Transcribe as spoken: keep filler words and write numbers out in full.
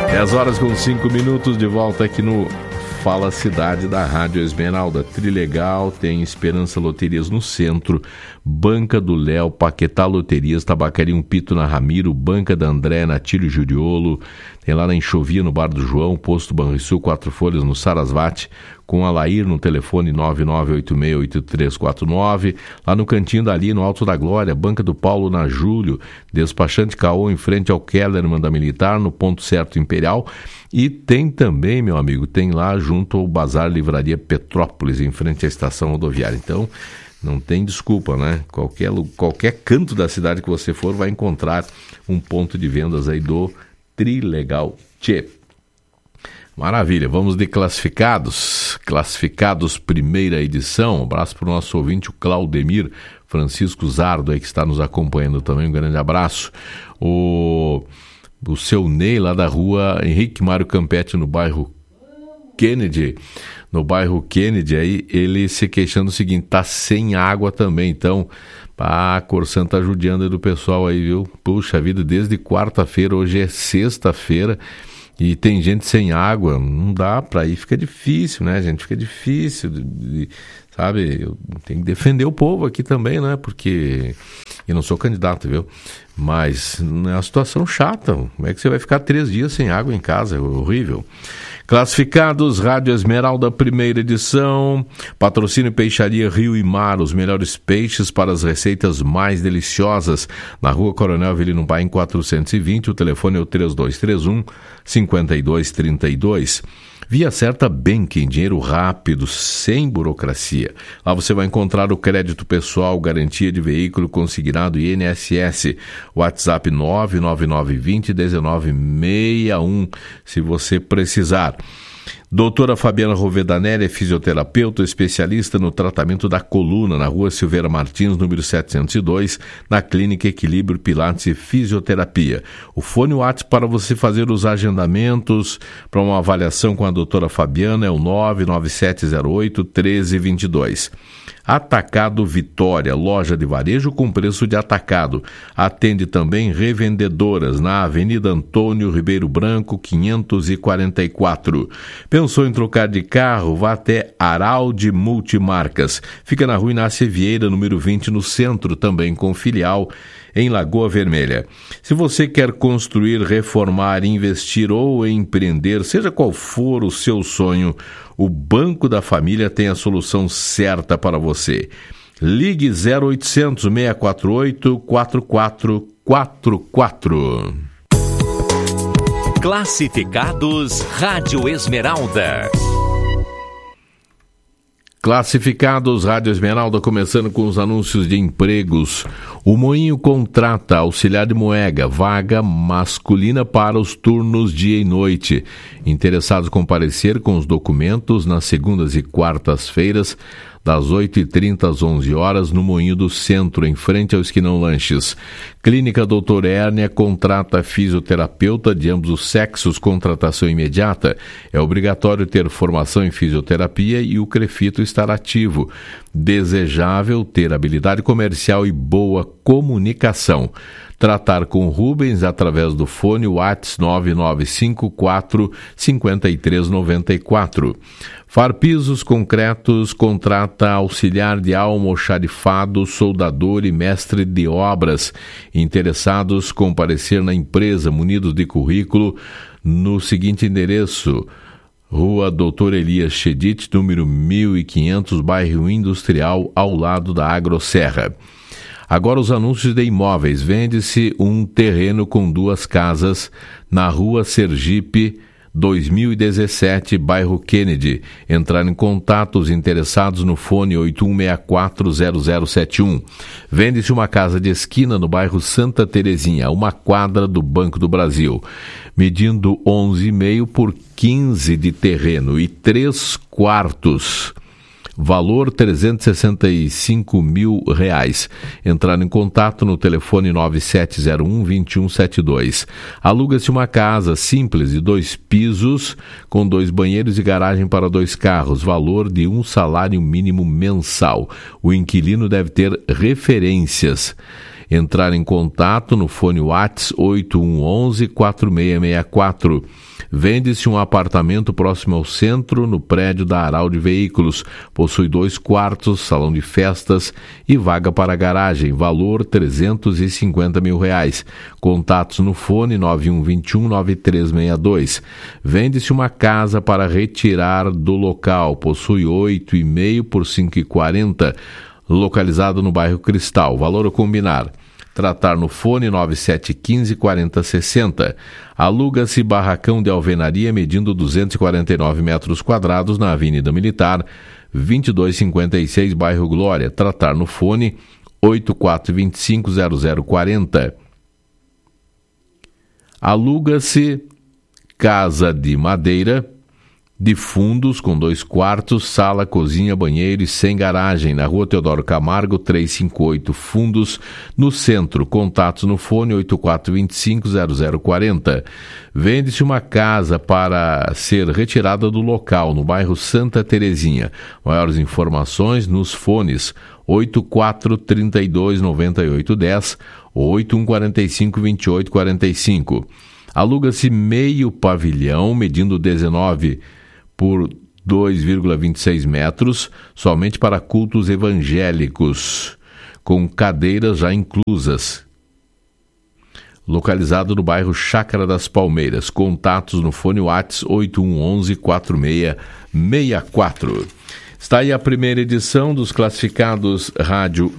dez horas com cinco minutos, de volta aqui no Fala Cidade da Rádio Esmeralda. Trilegal, tem Esperança Loterias no centro, Banca do Léo, Paquetá Loterias, Tabacaria Um Pito na Ramiro, Banca da André, na Tílio Judiolo, tem lá na Enxovia, no Bar do João, Posto Banrisul, Quatro Folhas, no Sarasvati, com a Lair no telefone nove nove oito seis oito três quatro nove, lá no Cantinho dali, no Alto da Glória, Banca do Paulo na Júlio, Despachante Caô em frente ao Kellerman da Militar, no Ponto Certo Imperial, e tem também, meu amigo, tem lá junto ao Bazar Livraria Petrópolis, em frente à estação rodoviária. Então, não tem desculpa, né? Qualquer, qualquer canto da cidade que você for vai encontrar um ponto de vendas aí do Trilegal Tchê. Maravilha, vamos de classificados. Classificados, primeira edição. Um abraço para o nosso ouvinte, o Claudemir Francisco Zardo, aí, que está nos acompanhando também. Um grande abraço. O, o seu Ney, lá da rua Henrique Mário Campetti, no bairro Kennedy. No bairro Kennedy, aí, ele se queixando o seguinte: tá sem água também. Então, a Corsan tá judiando aí do pessoal aí, viu? Puxa vida, desde quarta-feira, hoje é sexta-feira. E tem gente sem água, não dá pra ir, fica difícil, né, gente? Fica difícil, de, de, sabe? Eu tenho que defender o povo aqui também, né? Porque eu não sou candidato, viu? Mas é uma situação chata. Como é que você vai ficar três dias sem água em casa? É horrível. Classificados, Rádio Esmeralda, primeira edição. Patrocínio Peixaria Rio e Mar, os melhores peixes para as receitas mais deliciosas. Na Rua Coronel Avelino Paim quatrocentos e vinte, o telefone é o três dois três um, cinco dois três dois. Via Certa Banking, dinheiro rápido, sem burocracia. Lá você vai encontrar o crédito pessoal, garantia de veículo consignado e I N S S. WhatsApp nove nove nove dois zero um nove seis um, se você precisar. Doutora Fabiana Rovedanelli é fisioterapeuta, especialista no tratamento da coluna, na Rua Silveira Martins, número setecentos e dois, na Clínica Equilíbrio Pilates e Fisioterapia. O fone WhatsApp para você fazer os agendamentos para uma avaliação com a doutora Fabiana é o nove nove sete zero oito, um três dois dois. Atacado Vitória, loja de varejo com preço de atacado. Atende também revendedoras na Avenida Antônio Ribeiro Branco, quinhentos e quarenta e quatro. Pensou em trocar de carro? Vá até Araldi Multimarcas. Fica na Rua Inácio Vieira, número vinte, no centro, também com filial em Lagoa Vermelha. Se você quer construir, reformar, investir ou empreender, seja qual for o seu sonho, o Banco da Família tem a solução certa para você. Ligue zero oitocentos, seis quatro oito, quatro quatro quatro quatro. Classificados Rádio Esmeralda. Classificados Rádio Esmeralda, começando com os anúncios de empregos. O Moinho contrata auxiliar de moega, vaga masculina para os turnos dia e noite. Interessados comparecer com os documentos nas segundas e quartas-feiras, das oito e trinta às onze horas, no Moinho do Centro, em frente ao Esquinão Lanches. Clínica Doutor Hérnia contrata fisioterapeuta de ambos os sexos, contratação imediata. É obrigatório ter formação em fisioterapia e o CREFITO estar ativo. Desejável ter habilidade comercial e boa comunicação. Tratar com Rubens através do fone WhatsApp nove nove cinco quatro, cinco três nove quatro. Farpisos Concretos contrata auxiliar de almoxarifado, soldador e mestre de obras. Interessados comparecer na empresa munidos de currículo no seguinte endereço: Rua Doutor Elias Chedid, número mil e quinhentos, bairro Industrial, ao lado da Agroserra. Agora os anúncios de imóveis. Vende-se um terreno com duas casas na Rua Sergipe, dois mil e dezessete, bairro Kennedy. Entrar em contato os interessados no fone oito um seis quatro zero zero sete um. Vende-se uma casa de esquina no bairro Santa Terezinha, uma quadra do Banco do Brasil, medindo onze e meio por quinze de terreno e três quartos. Valor trezentos e sessenta e cinco mil reais. Entrar em contato no telefone nove sete zero um, dois um sete dois. Aluga-se uma casa simples de dois pisos, com dois banheiros e garagem para dois carros. Valor de um salário mínimo mensal. O inquilino deve ter referências. entrar em contato no fone WhatsApp oito um um um, quatro seis seis quatro. Vende-se um apartamento próximo ao centro, no prédio da Araldi Veículos. Possui dois quartos, salão de festas e vaga para garagem. Valor trezentos e cinquenta mil reais. Contatos no fone nove um dois um, nove três seis dois. Vende-se uma casa para retirar do local. Possui oito e meio por cinco e quarenta. Localizado no bairro Cristal. Valor a combinar. Tratar no fone nove sete um cinco, quarenta sessenta. Aluga-se barracão de alvenaria medindo duzentos e quarenta e nove metros quadrados na Avenida Militar, vinte e dois cinquenta e seis, bairro Glória. Tratar no fone oito quatro dois cinco, zero zero quatro zero. Aluga-se casa de madeira de fundos com dois quartos, sala, cozinha, banheiro e sem garagem, na Rua Teodoro Camargo, trezentos e cinquenta e oito, Fundos, no centro. Contatos no fone oito quatro dois cinco, zero zero quatro zero. Vende-se uma casa para ser retirada do local, no bairro Santa Terezinha. Maiores informações nos fones oito quatro três dois, nove oito um zero ou oito um quatro cinco, dois oito quatro cinco. Aluga-se meio pavilhão, medindo dezenove por dois vírgula vinte e seis metros, somente para cultos evangélicos, com cadeiras já inclusas. Localizado no bairro Chácara das Palmeiras. Contatos no fone WhatsApp oito um um um, quatro seis seis quatro. Está aí a primeira edição dos classificados Rádio